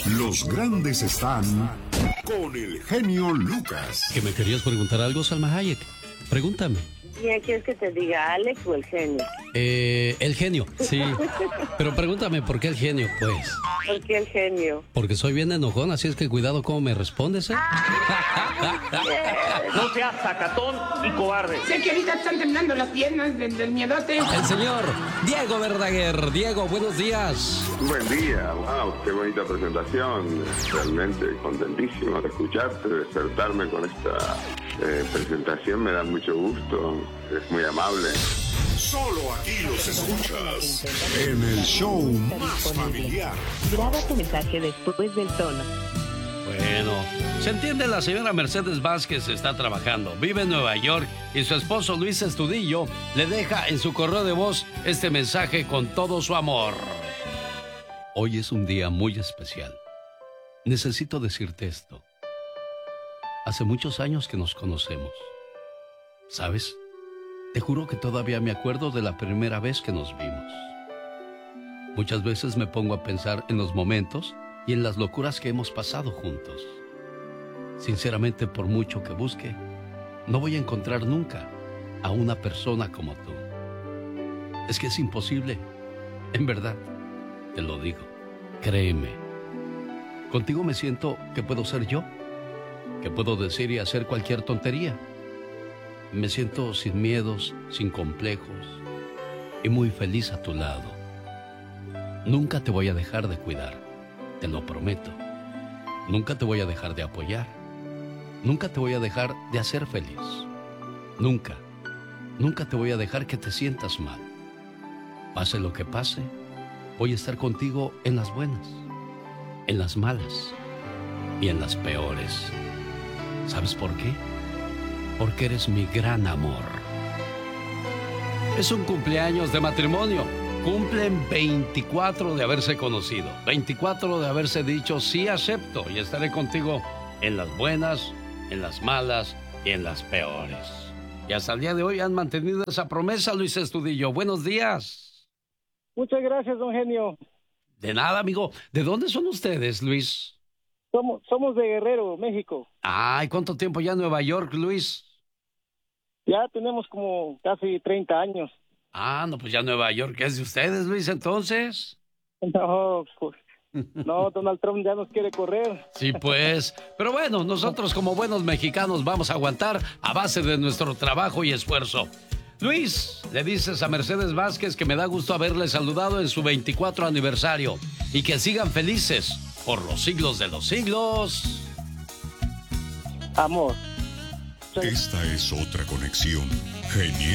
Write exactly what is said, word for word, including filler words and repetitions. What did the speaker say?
Los grandes están con el genio Lucas. ¿Que me querías preguntar algo, Salma Hayek? Pregúntame. ¿Quién quieres que te diga, Alex o el genio? Eh, el genio, sí. Pero pregúntame, ¿por qué el genio, pues? ¿Por qué el genio? Porque soy bien enojón, así es que cuidado cómo me respondes, ¿eh? No seas sacatón y cobarde. Sé que ahorita están temblando las piernas del, del miedote. El señor Diego Verdaguer. Diego, buenos días. Buen día, wow, qué bonita presentación. Realmente contentísimo de escucharte, de despertarme con esta eh, presentación. Me da mucho gusto, es muy amable. Solo aquí los escuchas en el show más familiar. Graba tu mensaje después del tono. Bueno, se entiende, la señora Mercedes Vázquez está trabajando, vive en Nueva York y su esposo Luis Estudillo le deja en su correo de voz este mensaje con todo su amor. Hoy es un día muy especial. Necesito decirte esto. Hace muchos años que nos conocemos. ¿Sabes? Te juro que todavía me acuerdo de la primera vez que nos vimos. Muchas veces me pongo a pensar en los momentos y en las locuras que hemos pasado juntos. Sinceramente, por mucho que busque, no voy a encontrar nunca a una persona como tú. Es que es imposible. En verdad, te lo digo. Créeme. Contigo me siento que puedo ser yo, que puedo decir y hacer cualquier tontería. Me siento sin miedos, sin complejos y muy feliz a tu lado. Nunca te voy a dejar de cuidar, te lo prometo. Nunca te voy a dejar de apoyar. Nunca te voy a dejar de hacer feliz. Nunca, nunca te voy a dejar que te sientas mal. Pase lo que pase, voy a estar contigo en las buenas, en las malas y en las peores. ¿Sabes por qué? Porque eres mi gran amor. Es un cumpleaños de matrimonio. Cumplen veinticuatro de haberse conocido, veinticuatro de haberse dicho sí acepto y estaré contigo en las buenas, en las malas y en las peores. Y hasta el día de hoy han mantenido esa promesa, Luis Estudillo. Buenos días. Muchas gracias, don Genio. De nada, amigo. ¿De dónde son ustedes, Luis? Somos, somos de Guerrero, México. Ay, ¿cuánto tiempo ya en Nueva York, Luis? Ya tenemos como casi treinta años. Ah, no, pues ya Nueva York es de ustedes, Luis, entonces. No, pues, no, Donald Trump ya nos quiere correr. Sí, pues. Pero bueno, nosotros como buenos mexicanos vamos a aguantar a base de nuestro trabajo y esfuerzo. Luis, le dices a Mercedes Vázquez que me da gusto haberle saludado en su veinticuatro aniversario y que sigan felices por los siglos de los siglos. Amor. Esta es otra conexión genial.